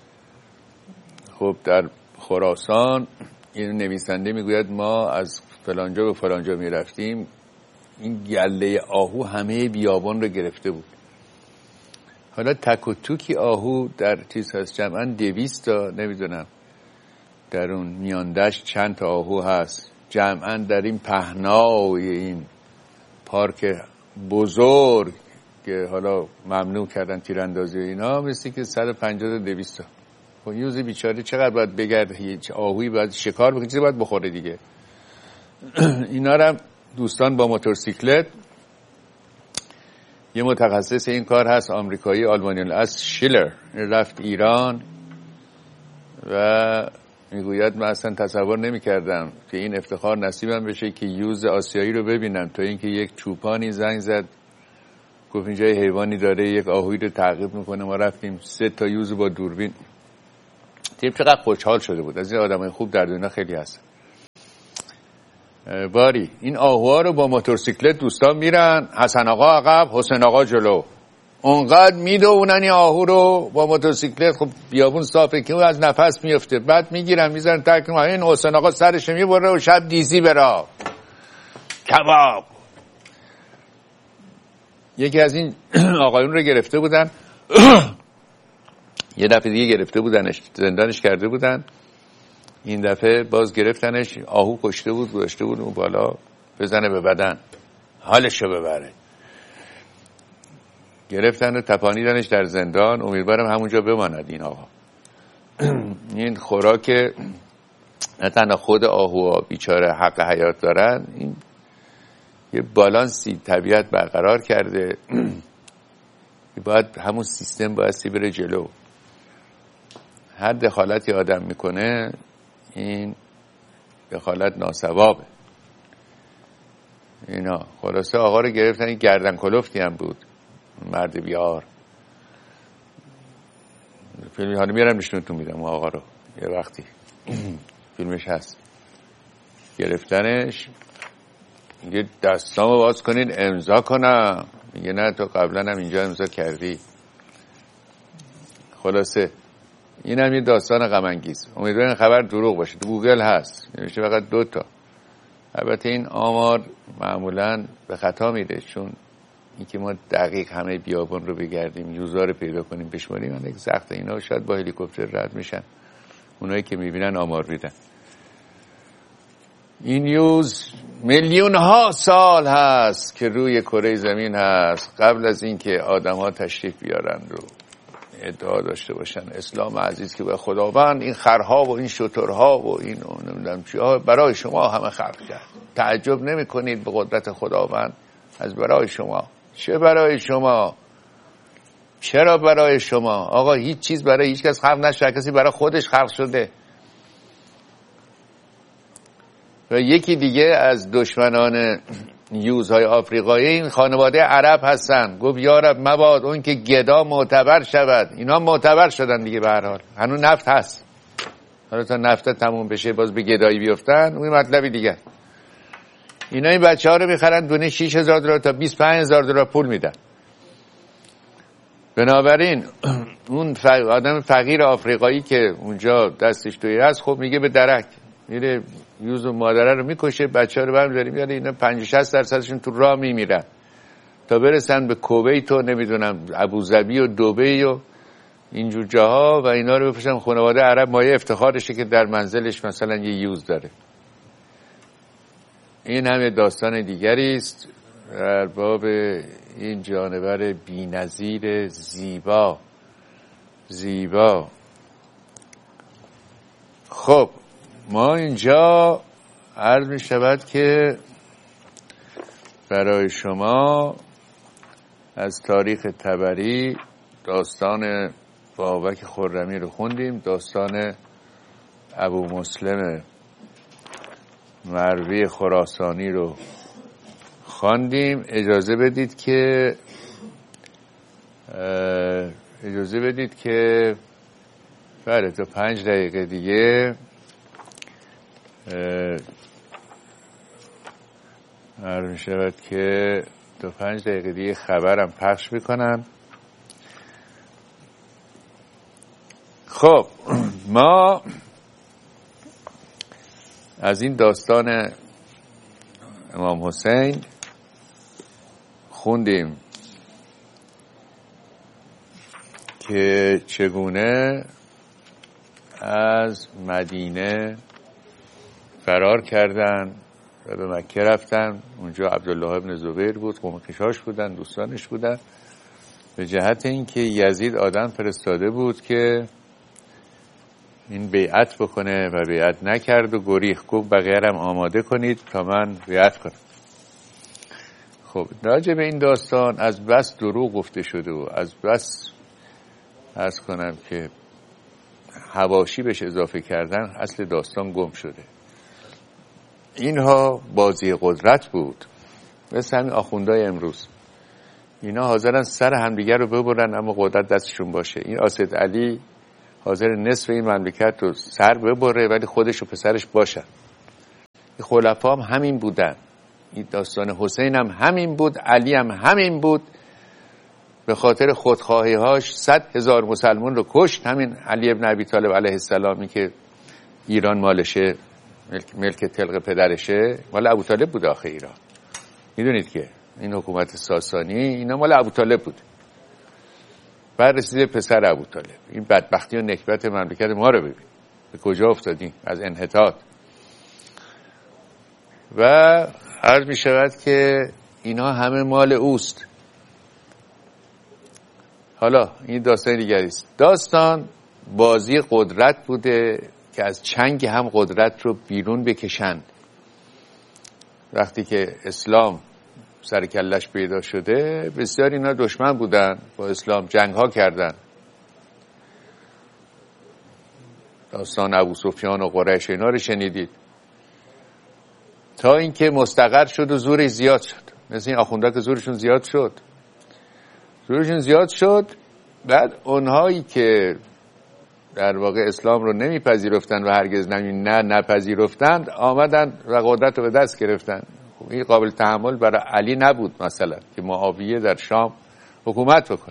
خب در خراسان این نویسنده میگوید ما از فلانجا به فلانجا میرفتیم، این گله آهو همه بیابان رو گرفته بود. حالا تک و توکی آهو در چیز هست، جمعاً 200 تا نمیدونم در اون میاندشت چند تا آهو هست، جمعاً در این پهنای این پارک بزرگ که حالا ممنوع کردن تیراندازی و اینا، مثل که 150 تا 200 تا. خب یوز بیچاره چقدر باید بگرد، هیچ آهویی باید شکار بکنه، چیزی باید بخوره دیگه. اینا رو دوستان با موتورسیکلت، یه متخصص این کار هست آمریکایی آلمانی الاصل شیلر، رفت ایران و میگوید من اصلا تصور نمی کردم که این افتخار نصیبم بشه که یوز آسیایی رو ببینم، تا اینکه یک چوپانی زنگ زد گفت اینجا حیوانی داره یک آهوی رو تعقیب میکنه. ما رفتیم 3 تا یوز با دوربین. تیم چقدر خوشحال شده بود. از این آدمای خوب در دنیا خیلی هست. باری این آهوها رو با موتورسیکلت دوستان میرن، حسن آقا عقب، حسین آقا جلو، اونقدر میدونن این آهو رو با موتورسیکلت. خب بیابون صافه که از نفس میفته، بعد میگیرن میذارن تک. این حسین آقا سرش میبره و شب دیزی برا کباب. یکی از این آقایون رو گرفته بودن یه دفعه دیگه گرفته بودنش، زندانش کرده بودن. این دفعه باز گرفتنش، آهو کشته بود، گذاشته بود اون بالا بزنه به بدن حالشو ببره. گرفتن و تپانیدنش در زندان. امیدوارم همونجا بماند این آقا. این خوراک نه تنها خود آهوها بیچاره حق حیات دارن، این یه بالانسی طبیعت برقرار کرده. باید همون سیستم بایستی بره جلو. هر دخالتی آدم میکنه این دخالت ناسوابه. اینا خلاصه آقا رو گرفتن. این گردن کلفتی هم بود، مرد بیار. فیلمی حالا میارم نشونتون میدم آقا رو یه وقتی. فیلمش هست. گرفتنش، میگه دستامو باز کنین امضا کنم. میگه نه تو قبلا هم اینجا امضا کردی. خلاصه این هم یه داستان غم انگیز. امیدوارم خبر دروغ باشه. تو گوگل هست، نوشته فقط 2 تا. البته این آمار معمولا به خطا میره، چون اینکه ما دقیق همه بیابان رو بگردیم، یوزا رو پیدا کنیم بشماریم من سخته. اینا شاید با هلیکوپتر رد میشن، اونایی که میبینن آمار میدن. این یوز میلیون ها سال هست که روی کره زمین هست، قبل از اینکه آدم ها تشریف بیارن رو ادعا داشته باشن اسلام عزیز که به خداوند این خرها و این شترها و این نمیدونم چیها برای شما همه خلق کرد. تعجب نمی کنید به قدرت خداوند از برای شما. چه برای شما؟ چرا برای شما؟ آقا هیچ چیز برای هیچ کس خلق نشده، کسی برای خودش خلق شده. و یکی دیگه از دشمنان یوزهای آفریقایی این خانواده عرب هستن. گفت یا رب مباد اون که گدا معتبر شود. اینا معتبر شدن دیگه به هر حال. هنوز نفت هست، حالا تا نفت تموم بشه باز به گدایی بیفتن اون مطلبی دیگه. اینا این بچه ها رو میخرن دونه $6,000 تا $25,000 پول میدن. بنابراین اون آدم فقیر آفریقایی که اونجا دستش توی هست، خب میگه به درک میره یوز و مادره رو میکشه، بچه ها رو برمی‌داره میاره. اینا 50-60% تو راه میمیرن تا برسن به کویت و نمیدونم ابوظبی و دبی و اینجور جاها و اینا رو بفرستن. خانواده عرب مایه افتخارشه که در منزلش مثلا یه یوز داره. این هم داستان دیگری است در باب این جانور بی‌نظیر زیبا. خب ما اینجا عرض می شود که برای شما از تاریخ طبری داستان بابک خرمی رو خوندیم، داستان ابو مسلم مروی خراسانی رو خواندیم. اجازه بدید که بله تا 5 دقیقه دیگه معلوم شود که تا 5 دقیقه دیگه خبرم پخش میکنم. خب ما از این داستان امام حسین خوندیم که چگونه از مدینه فرار کردن و به مکه رفتن. اونجا عبدالله ابن زبیر بود، قوم خیشاش بودن، دوستانش بودن. به جهت اینکه یزید آدم فرستاده بود که این بیعت بکنه و بیعت نکرد و گریخت. گفت بقیه هم آماده کنید تا من بیعت کنم. خب راجع به این داستان از بس دروغ گفته شده و از بس عرض کنم که حواشی بهش اضافه کردن، اصل داستان گم شده. اینها بازی قدرت بود، مثل همین آخوندهای امروز اینا حاضرن سر همدیگه رو ببرن اما قدرت دستشون باشه. این اسدعلی حاضر نصف این مملکت رو سر ببره ولی خودش و پسرش باشن. این خلفا هم همین بودن. این داستان حسین هم همین بود، علی هم همین بود. به خاطر خودخواهی‌هاش 100,000 مسلمان رو کشت. همین علی ابن ابی طالب علیه السلامی که ایران مالشه، ملک طلق پدرشه، مال ابو طالب بود آخه ایران. میدونید که این حکومت ساسانی اینا مال ابو طالب بود. بعد رسیده پسر ابو طالب. این بدبختی و نکبت مملکت ما رو ببین به کجا افتادیم از انحطاط. و عرض می شود که اینا همه مال اوست. حالا این داستان دیگری است. داستان بازی قدرت بوده که از چنگ هم قدرت رو بیرون بکشند. وقتی که اسلام سر کلش پیدا شده بسیار اینا دشمن بودن، با اسلام جنگ ها کردن. داستان ابو سفیان و قریش اینا رو شنیدید. تا اینکه مستقر شد و زورش زیاد شد. مثل این آخونده که زورشون زیاد شد. بعد اونهایی که در واقع اسلام رو نمیپذیرفتن و هرگز نپذیرفتند آمدن و قدرت رو به دست گرفتن. این قابل تحمل برای علی نبود مثلا که معاویه در شام حکومت بکنه.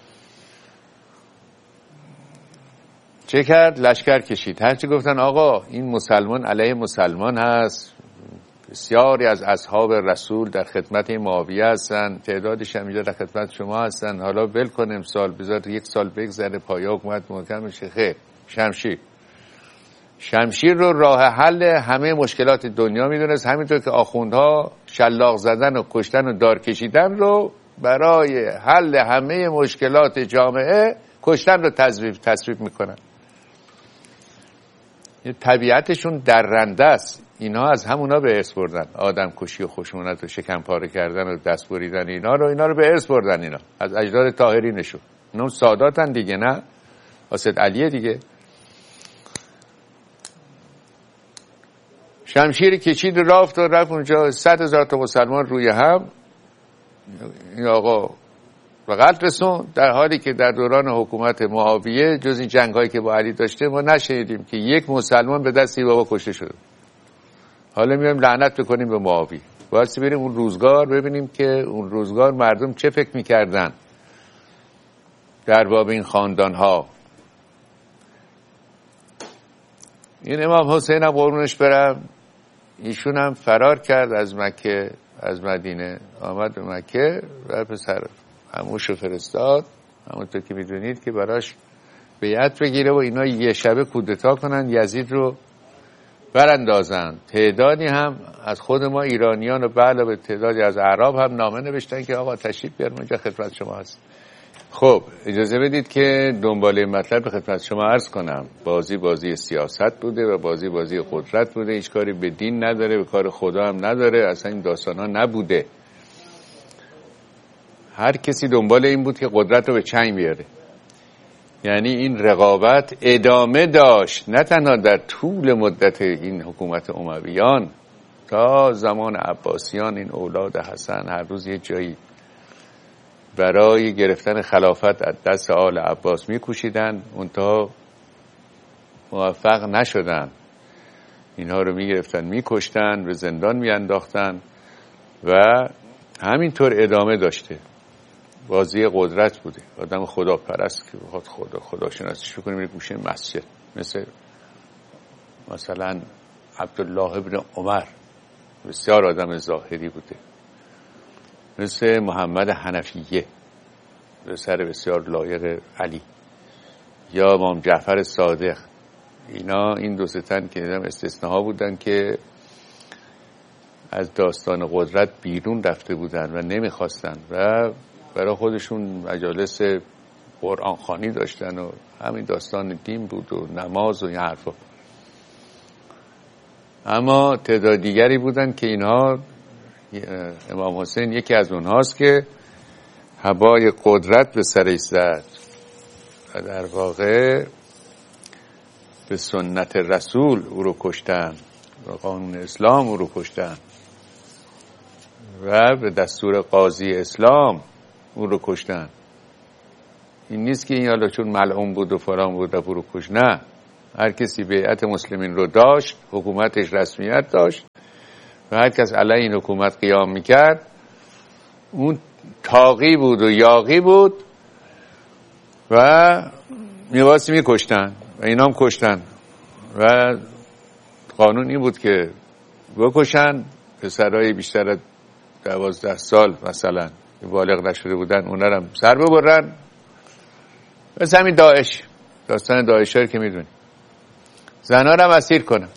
چه کرد؟ لشکر کشید. هرچی گفتن آقا این مسلمان علیه مسلمان هست، بسیاری از اصحاب رسول در خدمت معاویه هستن، تعدادش هم اینجا در خدمت شما هستن، حالا ول کن امسال بذار 1 سال بگذره پایا حکومت محکم بشه. خیر، شمشیر رو راه حل همه مشکلات دنیا میدونست. همینطور که آخوندها شلاق زدن و کشتن و دار کشیدن رو برای حل همه مشکلات جامعه کشتن رو تصویب میکنن. طبیعتشون درنده است. اینا از همونا به ارث بردن. آدم کشی و خشونت و شکم پاره کردن و دست بریدن اینا رو به ارث بردن. اینا از اجداد طاهرینشون. اینا ساداتن دیگه، نه اسدعلیه دیگه. شمشیر کشید رفت اونجا 100,000 تا مسلمان روی هم. این آقا و قتل رسون، در حالی که در دوران حکومت معاویه جز این جنگایی که با علی داشته ما نشنیدیم که یک مسلمان به دست بابا کشته شده. حالا میایم لعنت بکنیم به معاویه. باید بریم اون روزگار ببینیم که اون روزگار مردم چه فکر میکردن در باب این خاندانها. این امام حسین هم قربونش برم، ایشون هم فرار کرد از مکه، از مدینه آمد به مکه و پسر عموشو فرستاد، همونطور که میدونید که براش بیعت بگیره و اینا یه شبه کودتا کنن، یزید رو براندازن. تعدادی هم از خود ما ایرانیان و به علاوه تعدادی از اعراب هم نامه نوشتن که آقا تشریف بیارم اینجا خدمت شما هست. خب اجازه بدید که دنباله مطلب به خدمت شما عرض کنم. بازی سیاست بوده و بازی قدرت بوده. هیچ کاری به دین نداره، به کار خدا هم نداره. اصلا این داستان ها نبوده. هر کسی دنبال این بود که قدرت رو به چنگ بیاره. یعنی این رقابت ادامه داشت، نه تنها در طول مدت این حکومت امویان، تا زمان عباسیان. این اولاد حسن هر روز یه جایی برای گرفتن خلافت از دست آل عباس میکوشیدن، منتها موفق نشدن. اینها رو میگرفتن میکشتن، به زندان میانداختن و همینطور ادامه داشته. بازی قدرت بوده. آدم خداپرست که بخواد خداشناسیش بکنه میره گوشه مسجد، مثلا عبدالله ابن عمر بسیار آدم ظاهری بوده، مثل محمد حنفیه پسر بسیار لایق علی، یا امام جعفر صادق. این دو تن که استثناها بودن که از داستان قدرت بیرون رفته بودن و نمیخواستن و برای خودشون مجالس قرآن خوانی داشتن و همین داستان دین بود و نماز و این حرفا. اما تعداد دیگری بودن که اینها، امام حسین یکی از اونهاست که هوای قدرت به سرش زد و در واقع به سنت رسول او رو کشتن و قانون اسلام او رو کشتن و به دستور قاضی اسلام اون رو کشتن. این نیست که این حالا چون ملعون بود و فلان بود و برو کش، نه، هر کسی بیعت مسلمین رو داشت، حکومتش رسمیت داشت و هر کس علیه این حکومت قیام میکرد اون تاقی بود و یاغی بود و میواسطه میکشتن و اینا هم کشتن و قانون این بود که بکشن پسرای بیشتر از 12 سال مثلا بالغ نشده بودن اونا هم سر ببرن. مثل همین داعش، داستان داعش رو که میدونی، زنها رو هم اسیر کنن.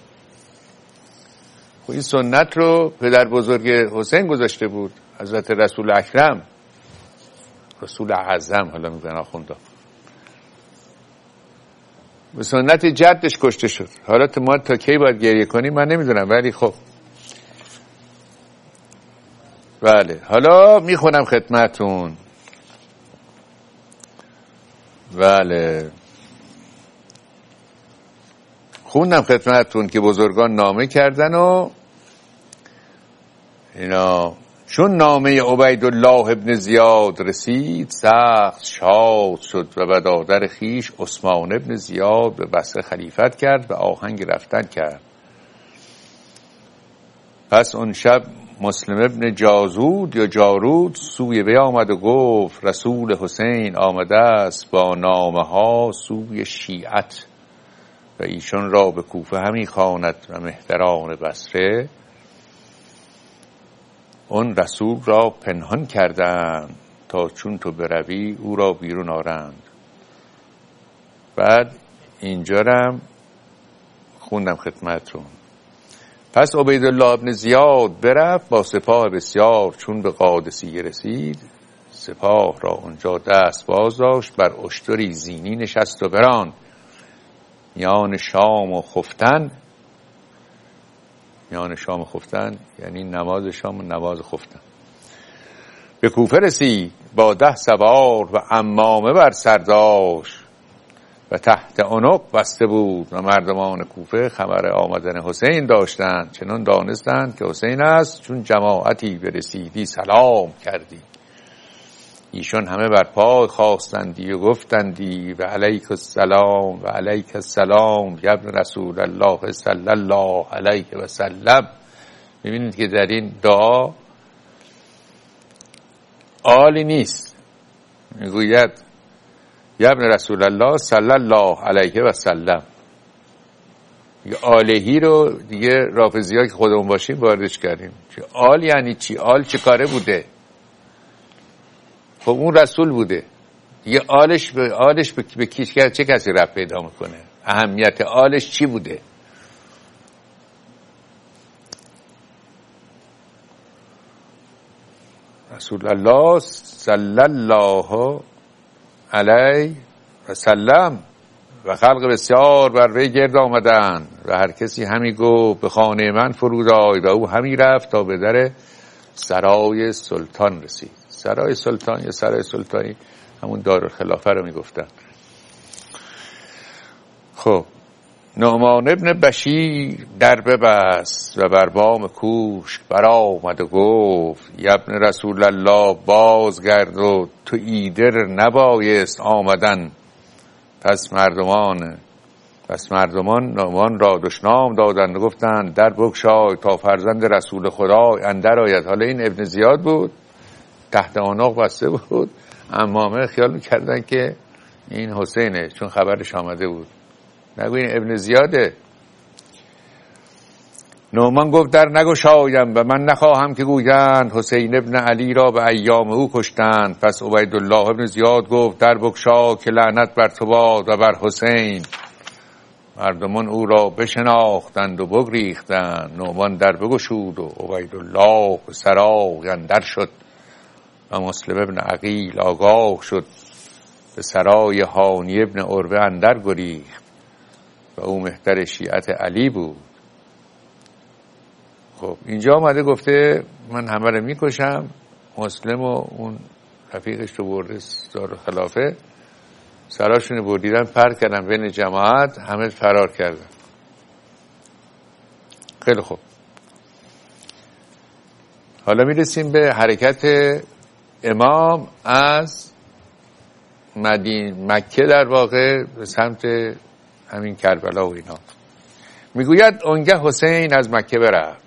خب این سنت رو پدر بزرگ حسین گذاشته بود، حضرت رسول اکرم، رسول اعظم حالا میگن آخوندا، به سنت جدش کشته شد. حالا ما تا کی باید گریه کنیم من نمیدونم، ولی خب بله. حالا میخونم خدمتون. بله خوندم خدمتون که بزرگان نامه کردن و اینا. چون نامه عبیدالله ابن زیاد رسید سخت شاد شد و به دادر خیش عثمان ابن زیاد به بصره خلیفت کرد و آهنگ رفتن کرد. پس اون شب مسلم ابن جازود یا جارود سوی وی آمد و گفت رسول حسین آمده است با نامه ها سوی شیعت و ایشان را به کوفه همی خواند و مهتران بصره اون رسول را پنهان کردند تا چون تو بروی او را بیرون آرند. بعد اینجا رم خوندم خدمتون. پس عبیدالله ابن زیاد برفت با سپاه بسیار، چون به قادسیه رسید سپاه را اونجا دست باز داشت، بر اشتری زینی نشست و براند میان شام و خفتن. میان شام و خفتن یعنی نماز شام و نماز خفتن. به کوفه رسید با 10 سوار و عمامه بر سر داشت و تحت عنق بسته بود و مردمان کوفه خبر آمدن حسین داشتند، چنان دانستند که حسین است. چون جماعتی برسیدی سلام کردی، ایشان همه بر پای خواستندی و گفتندی و علیک السلام و علیک السلام یا ابن رسول الله صلی الله علیه و سلم. میبینید که در این دعا آلی نیست، میگوید یا ابن رسول الله صلی الله علیه و سلم. دیگه آلهی رو دیگه رافضی ها که خودمون باشیم واردش کردیم. آل یعنی چی؟ آل چه کاره بوده؟ خب اون رسول بوده دیگه، آلش به چه کسی رفت پیدا میکنه؟ اهمیت آلش چی بوده؟ رسول الله صلی الله علیه و سلم و خلق بسیار بر وی گرد آمدند و هر کسی همی گفت به خانه من فرود آی و او همی رفت تا به در سرای سلطان رسید. سرای سلطان یا سرای سلطانی همون دارالخلافه رو میگفتن. خب نعمان ابن بشیر در ببست و بر بام کوشک برآمد و گفت یا ابن رسول الله بازگرد و تو ایدر نبایست آمدن. پس مردمان نعمان را دشنام دادند و گفتند در بگشای تا فرزند رسول خدا اندر آید. حالا این ابن زیاد بود، تحت عنق بسته بود، عمامه خیال میکردن که این حسینه چون خبرش آمده بود. نگو این ابن زیاده. نعمان گفت در نگشایم و من نخواهم که گویند حسین ابن علی را به ایام او کشتند. پس عبیدالله ابن زیاد گفت در بگشا که لعنت بر تو باد و بر حسین. مردمان او را بشناختند و بگریختند. نعمان در بگشود و عبیدالله به سرای اندر شد و مسلم ابن عقیل آگاه شد به سرای هانی ابن عروه اندر گریخت و او مهتر شیعت علی بود. خب اینجا آمده گفته من همه رو میکشم. مسلم و اون رفیقش رو برده دار خلافه، سراشون بردیدن پر کردن بین جماعت، همه فرار کردن. خیلی خوب، حالا میرسیم به حرکت امام از مکه در واقع به سمت همین کربلا و اینا میگوید اونگه حسین از مکه برفت